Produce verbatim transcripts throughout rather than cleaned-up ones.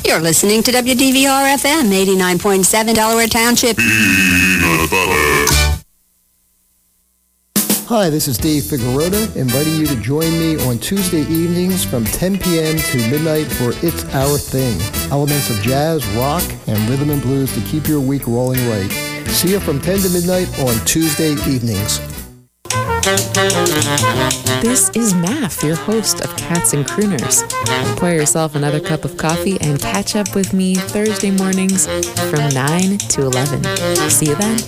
You're listening to W D V R F M eighty-nine point seven Delaware Township. Peanut butter. Hi, this is Dave Figueroa, inviting you to join me on Tuesday evenings from ten p.m. to midnight for It's Our Thing. Elements of jazz, rock, and rhythm and blues to keep your week rolling right. See you from ten to midnight on Tuesday evenings. This is Math, your host of Cats and Crooners. Pour yourself another cup of coffee and catch up with me Thursday mornings from nine to eleven. See you then.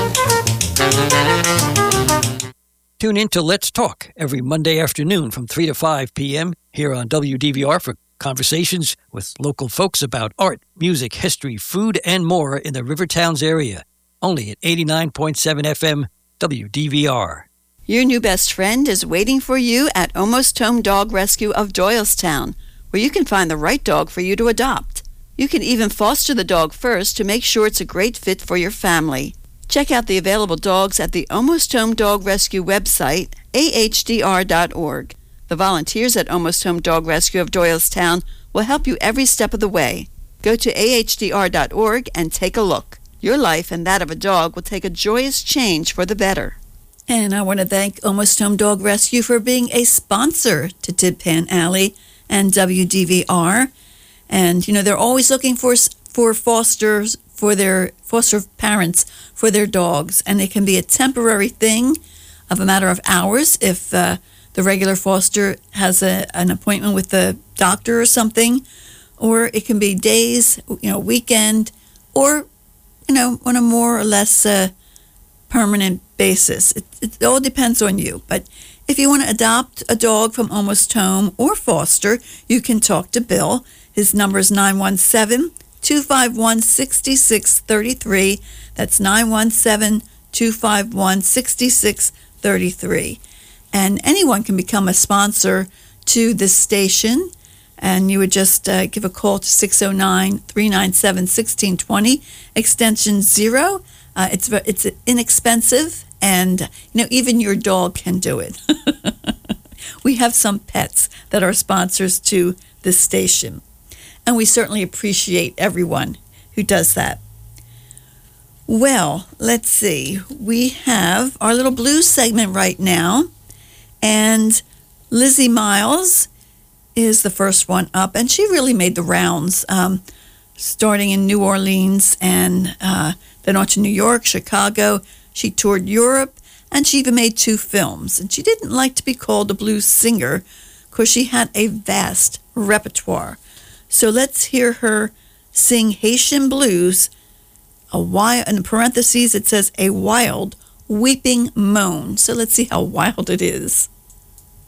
Tune in to Let's Talk every Monday afternoon from three to five p.m. here on W D V R for conversations with local folks about art, music, history, food, and more in the River Towns area. Only at eighty-nine point seven F M W D V R. Your new best friend is waiting for you at Almost Home Dog Rescue of Doylestown, where you can find the right dog for you to adopt. You can even foster the dog first to make sure it's a great fit for your family. Check out the available dogs at the Almost Home Dog Rescue website, A H D R dot org. The volunteers at Almost Home Dog Rescue of Doylestown will help you every step of the way. Go to A H D R dot org and take a look. Your life and that of a dog will take a joyous change for the better. And I want to thank Almost Home Dog Rescue for being a sponsor to Tip Pan Alley and W D V R. And, you know, they're always looking for for fosters, for their foster parents for their dogs. And it can be a temporary thing of a matter of hours if uh, the regular foster has a, an appointment with the doctor or something. Or it can be days, you know, weekend, or, you know, on a more or less uh, permanent basis. It, it all depends on you. But if you want to adopt a dog from Almost Home or foster, you can talk to Bill. His number is nine one seven, two five one, six six three three. That's nine one seven, two five one, six six three three. And anyone can become a sponsor to this station. And you would just uh, give a call to six oh nine, three nine seven, one six two zero, extension zero. Uh, it's it's inexpensive, and you know even your dog can do it. We have some pets that are sponsors to this station, and we certainly appreciate everyone who does that. Well, let's see. We have our little blues segment right now, and Lizzie Miles is the first one up, and she really made the rounds, um, starting in New Orleans and uh, then on to New York, Chicago. She toured Europe, and she even made two films. And she didn't like to be called a blues singer because she had a vast repertoire. So let's hear her sing Haitian blues, a wild, in parentheses it says a wild weeping moan. So let's see how wild it is.